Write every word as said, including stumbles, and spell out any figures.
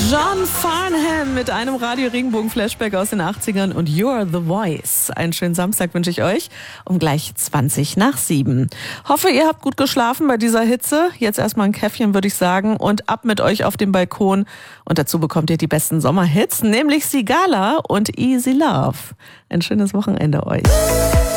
John Farnham mit einem Radio-Regenbogen-Flashback aus den achtzigern und You're the Voice. Einen schönen Samstag wünsche ich euch um gleich zwanzig nach sieben. Hoffe, ihr habt gut geschlafen bei dieser Hitze. Jetzt erstmal ein Käffchen, würde ich sagen, und ab mit euch auf den Balkon. Und dazu bekommt ihr die besten Sommerhits, nämlich Sigala und Easy Love. Ein schönes Wochenende euch.